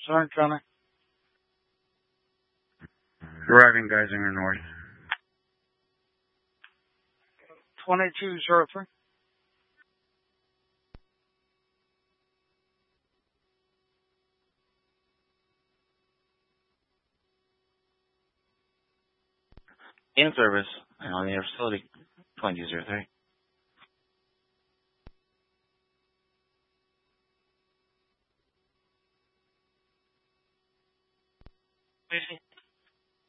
Southern County. Arriving Geisinger North. 2203. In service, and on the air facility, 2203.